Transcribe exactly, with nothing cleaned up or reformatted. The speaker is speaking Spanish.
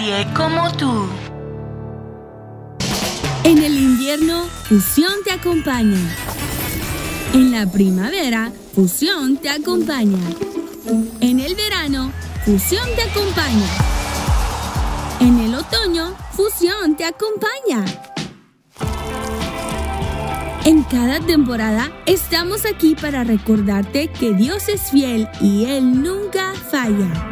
nadie como tú. En el invierno, Fusión te acompaña. En la primavera, Fusión te acompaña. En el verano, Fusión te acompaña. En el otoño, Fusión te acompaña. En cada temporada estamos aquí para recordarte que Dios es fiel y Él nunca falla.